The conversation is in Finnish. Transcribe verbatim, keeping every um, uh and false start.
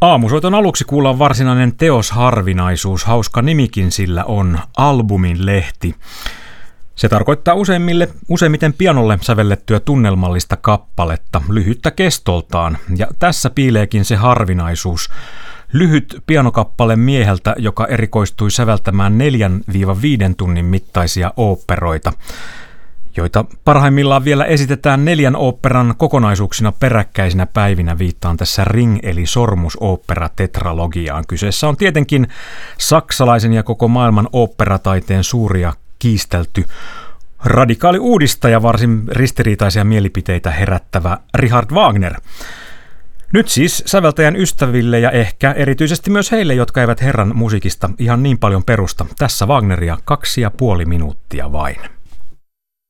Aamusoiton aluksi kuullaan varsinainen teosharvinaisuus. Hauska nimikin sillä on, Albumin lehti. Se tarkoittaa useimmille, useimmiten pianolle sävellettyä tunnelmallista kappaletta, lyhyttä kestoltaan. Ja tässä piileekin se harvinaisuus. Lyhyt pianokappale mieheltä, joka erikoistui säveltämään neljän viiden tunnin mittaisia oopperoita, joita parhaimmillaan vielä esitetään neljän oopperan kokonaisuuksina peräkkäisinä päivinä. Viittaan tässä Ring- eli sormusooppera-tetralogiaan. Kyseessä on tietenkin saksalaisen ja koko maailman oopperataiteen suuria kiistelty radikaali uudistaja, varsin ristiriitaisia mielipiteitä herättävä Richard Wagner. Nyt siis säveltäjän ystäville ja ehkä erityisesti myös heille, jotka eivät herran musiikista ihan niin paljon perusta. Tässä Wagneria kaksi ja puoli minuuttia vain.